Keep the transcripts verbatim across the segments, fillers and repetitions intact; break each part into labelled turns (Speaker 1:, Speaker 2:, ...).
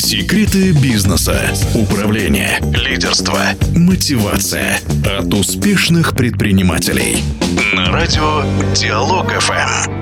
Speaker 1: Секреты бизнеса, управления, лидерства, мотивация от успешных предпринимателей. На радио Диалог эф эм.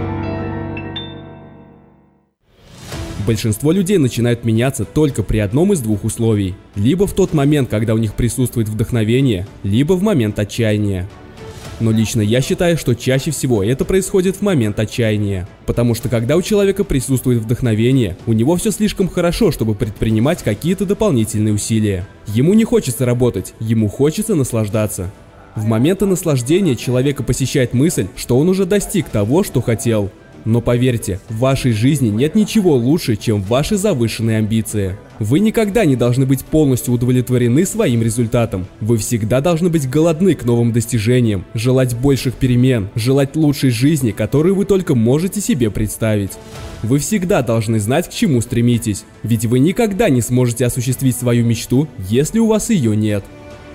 Speaker 2: Большинство людей начинают меняться только при одном из двух условий. Либо в тот момент, когда у них присутствует вдохновение, либо в момент отчаяния. Но лично я считаю, что чаще всего это происходит в момент отчаяния. Потому что когда у человека присутствует вдохновение, у него все слишком хорошо, чтобы предпринимать какие-то дополнительные усилия. Ему не хочется работать, ему хочется наслаждаться. В моменты наслаждения человека посещает мысль, что он уже достиг того, что хотел. Но поверьте, в вашей жизни нет ничего лучше, чем ваши завышенные амбиции. Вы никогда не должны быть полностью удовлетворены своим результатом. Вы всегда должны быть голодны к новым достижениям, желать больших перемен, желать лучшей жизни, которую вы только можете себе представить. Вы всегда должны знать, к чему стремитесь, ведь вы никогда не сможете осуществить свою мечту, если у вас ее нет.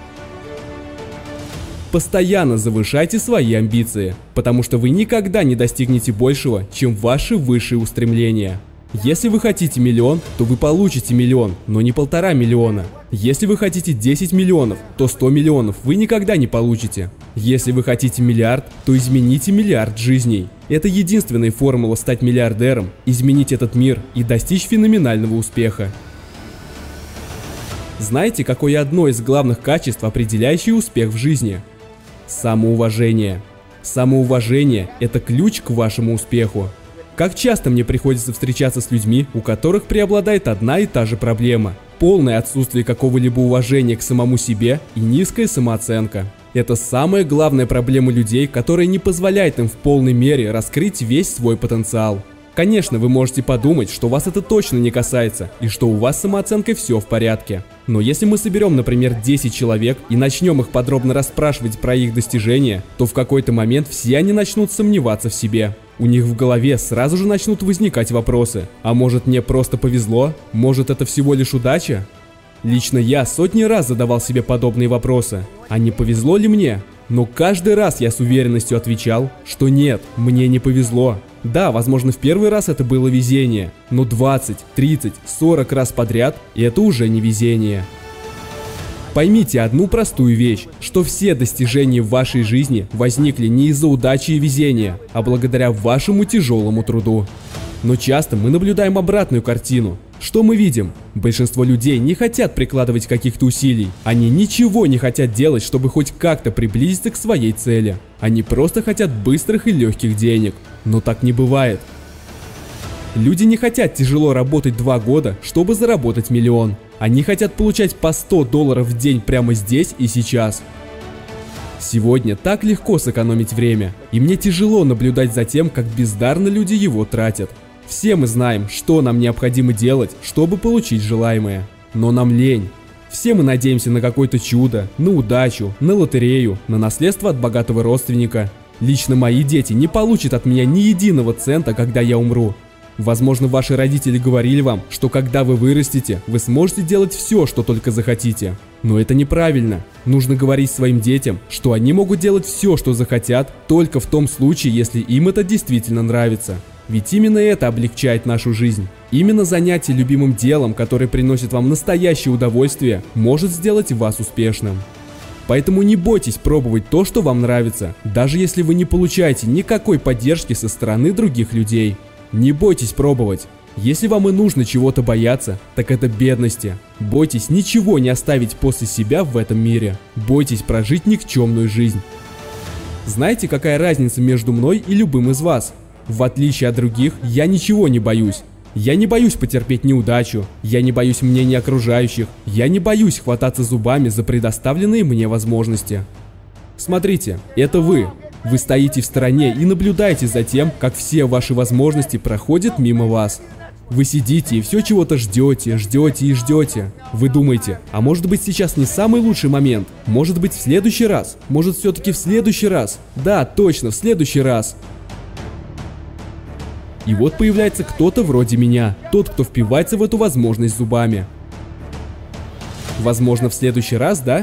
Speaker 2: Постоянно завышайте свои амбиции, потому что вы никогда не достигнете большего, чем ваши высшие устремления. Если вы хотите миллион, то вы получите миллион, но не полтора миллиона. Если вы хотите десять миллионов, то сто миллионов вы никогда не получите. Если вы хотите миллиард, то измените миллиард жизней. Это единственная формула стать миллиардером, изменить этот мир и достичь феноменального успеха. Знаете, какое одно из главных качеств, определяющее успех в жизни? Самоуважение. Самоуважение – это ключ к вашему успеху. Как часто мне приходится встречаться с людьми, у которых преобладает одна и та же проблема – полное отсутствие какого-либо уважения к самому себе и низкая самооценка. Это самая главная проблема людей, которая не позволяет им в полной мере раскрыть весь свой потенциал. Конечно, вы можете подумать, что вас это точно не касается и что у вас с самооценкой все в порядке. Но если мы соберем, например, десять человек и начнем их подробно расспрашивать про их достижения, то в какой-то момент все они начнут сомневаться в себе. У них в голове сразу же начнут возникать вопросы. А может, мне просто повезло? Может, это всего лишь удача? Лично я сотни раз задавал себе подобные вопросы. А не повезло ли мне? Но каждый раз я с уверенностью отвечал, что нет, мне не повезло. Да, возможно, в первый раз это было везение, но двадцать, тридцать, сорок раз подряд – это уже не везение. Поймите одну простую вещь, что все достижения в вашей жизни возникли не из-за удачи и везения, а благодаря вашему тяжелому труду. Но часто мы наблюдаем обратную картину. Что мы видим? Большинство людей не хотят прикладывать каких-то усилий. Они ничего не хотят делать, чтобы хоть как-то приблизиться к своей цели. Они просто хотят быстрых и легких денег. Но так не бывает. Люди не хотят тяжело работать два года, чтобы заработать миллион. Они хотят получать по сто долларов в день прямо здесь и сейчас. Сегодня так легко сэкономить время, и мне тяжело наблюдать за тем, как бездарно люди его тратят. Все мы знаем, что нам необходимо делать, чтобы получить желаемое. Но нам лень. Все мы надеемся на какое-то чудо, на удачу, на лотерею, на наследство от богатого родственника. Лично мои дети не получат от меня ни единого цента, когда я умру. Возможно, ваши родители говорили вам, что когда вы вырастете, вы сможете делать все, что только захотите. Но это неправильно. Нужно говорить своим детям, что они могут делать все, что захотят, только в том случае, если им это действительно нравится. Ведь именно это облегчает нашу жизнь. Именно занятие любимым делом, которое приносит вам настоящее удовольствие, может сделать вас успешным. Поэтому не бойтесь пробовать то, что вам нравится, даже если вы не получаете никакой поддержки со стороны других людей. Не бойтесь пробовать. Если вам и нужно чего-то бояться, так это бедности. Бойтесь ничего не оставить после себя в этом мире. Бойтесь прожить никчемную жизнь. Знаете, какая разница между мной и любым из вас? В отличие от других, я ничего не боюсь. Я не боюсь потерпеть неудачу, я не боюсь мнения окружающих, я не боюсь хвататься зубами за предоставленные мне возможности. Смотрите, это вы. Вы стоите в стороне и наблюдаете за тем, как все ваши возможности проходят мимо вас. Вы сидите и все чего-то ждете, ждете и ждете. Вы думаете, а может быть сейчас не самый лучший момент? Может быть в следующий раз? Может все-таки в следующий раз? Да, точно, в следующий раз. И вот появляется кто-то вроде меня, тот, кто впивается в эту возможность зубами. Возможно, в следующий раз, да?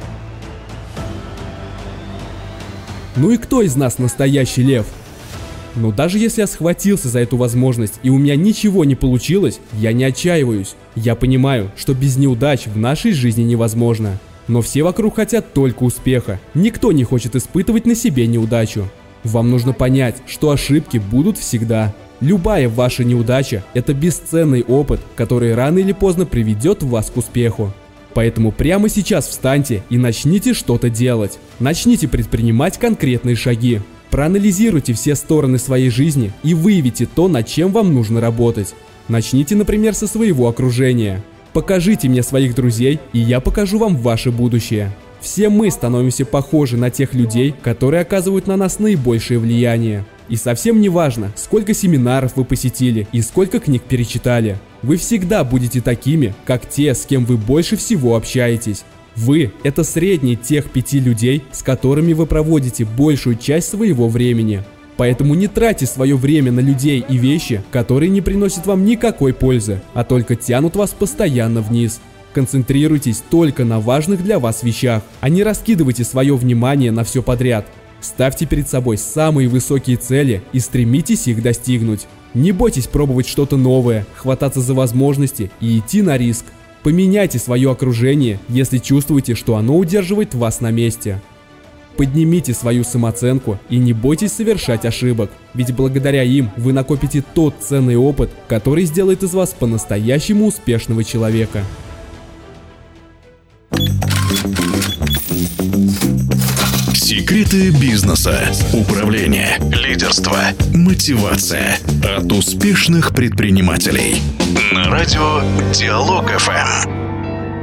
Speaker 2: Ну и кто из нас настоящий лев? Но даже если я схватился за эту возможность и у меня ничего не получилось, я не отчаиваюсь. Я понимаю, что без неудач в нашей жизни невозможно. Но все вокруг хотят только успеха. Никто не хочет испытывать на себе неудачу. Вам нужно понять, что ошибки будут всегда. Любая ваша неудача – это бесценный опыт, который рано или поздно приведет вас к успеху. Поэтому прямо сейчас встаньте и начните что-то делать. Начните предпринимать конкретные шаги. Проанализируйте все стороны своей жизни и выявите то, над чем вам нужно работать. Начните, например, со своего окружения. Покажите мне своих друзей, и я покажу вам ваше будущее. Все мы становимся похожи на тех людей, которые оказывают на нас наибольшее влияние. И совсем не важно, сколько семинаров вы посетили и сколько книг перечитали. Вы всегда будете такими, как те, с кем вы больше всего общаетесь. Вы – это средний тех пяти людей, с которыми вы проводите большую часть своего времени. Поэтому не тратьте свое время на людей и вещи, которые не приносят вам никакой пользы, а только тянут вас постоянно вниз. Концентрируйтесь только на важных для вас вещах, а не раскидывайте свое внимание на все подряд. Ставьте перед собой самые высокие цели и стремитесь их достигнуть. Не бойтесь пробовать что-то новое, хвататься за возможности и идти на риск. Поменяйте свое окружение, если чувствуете, что оно удерживает вас на месте. Поднимите свою самооценку и не бойтесь совершать ошибок, ведь благодаря им вы накопите тот ценный опыт, который сделает из вас по-настоящему успешного человека.
Speaker 1: Секреты бизнеса, управления, лидерства, мотивация от успешных предпринимателей. На радио Диалог эф эм.